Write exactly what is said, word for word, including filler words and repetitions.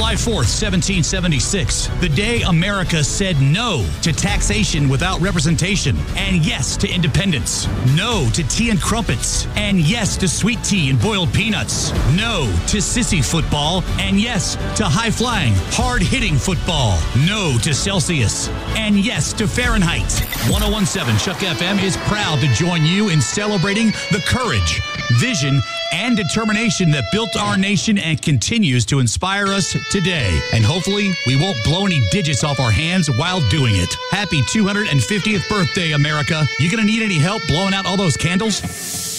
July fourth, seventeen seventy-six, the day America said no to taxation without representation, and yes to independence. No to tea and crumpets, and yes to sweet tea and boiled peanuts. No to sissy football, and yes to high-flying, hard-hitting football. No to Celsius, and yes to Fahrenheit. one oh one point seven Chuck F M is proud to join you in celebrating the courage, vision, and determination that built our nation and continues to inspire us today. And hopefully, we won't blow any digits off our hands while doing it. Happy two hundred fiftieth birthday, America. You gonna need any help blowing out all those candles?